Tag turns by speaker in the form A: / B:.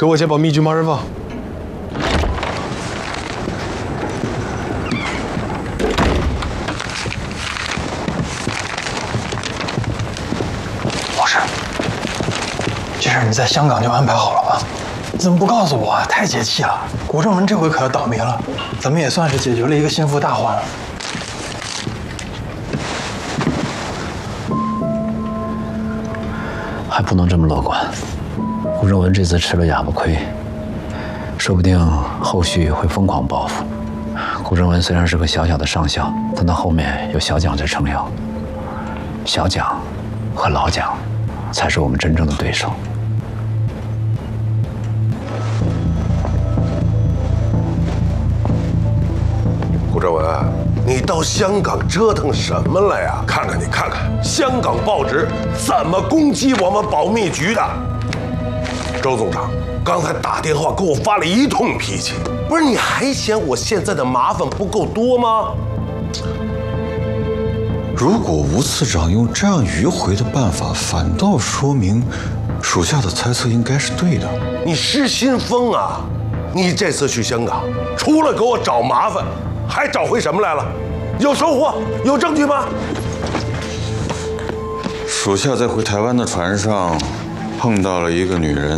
A: 给我先把密据马上放。
B: 老师，这事你在香港就安排好了吧？你怎么不告诉我啊？太解气了！古正文这回可要倒霉了，咱们也算是解决了一个心腹大患了。
C: 还不能这么乐观。顾正文这次吃了哑巴亏，说不定后续会疯狂报复。顾正文虽然是个小小的上校，但他后面有小蒋在撑腰。小蒋和老蒋才是我们真正的对手。
D: 顾正文，你到香港折腾什么了呀？看看你，看看香港报纸怎么攻击我们保密局的。周总长刚才打电话给我发了一通脾气，不是你还嫌我现在的麻烦不够多吗？
E: 如果吴次长用这样迂回的办法，反倒说明属下的猜测应该是对的。
D: 你失心疯啊！你这次去香港，除了给我找麻烦，还找回什么来了？有收获？有证据吗？
E: 属下在回台湾的船上碰到了一个女人，